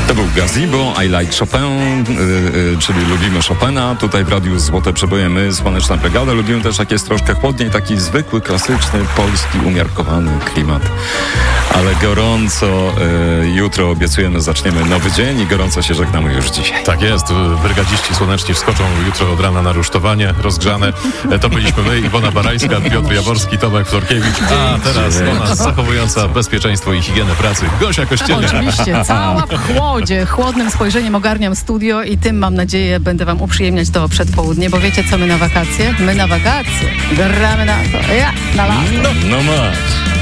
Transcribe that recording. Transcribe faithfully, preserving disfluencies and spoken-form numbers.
To był Gazebo, I Like Chopin, yy, yy, czyli lubimy Chopina. Tutaj w Radiu Złote Przeboje my, Słoneczna Brygada. Lubimy też, jak jest troszkę chłodniej, taki zwykły, klasyczny, polski, umiarkowany klimat. Ale gorąco yy, jutro obiecujemy, zaczniemy nowy dzień i gorąco się żegnamy już dzisiaj. Tak jest, brygadziści słoneczni wskoczą jutro od rana na rusztowanie rozgrzane. To byliśmy my, Iwona Barańska, Piotr Jaworski, Tomek Florkiewicz, a teraz do nas zachowująca bezpieczeństwo i higienę pracy Gosia Kościelnia. Oczywiście, cała w chłodzie, chłodnym spojrzeniem ogarniam studio i tym, mam nadzieję, będę wam uprzyjemniać to przedpołudnie, bo wiecie co my na wakacje? My na wakacje gramy na to, ja, na lato. No, no masz.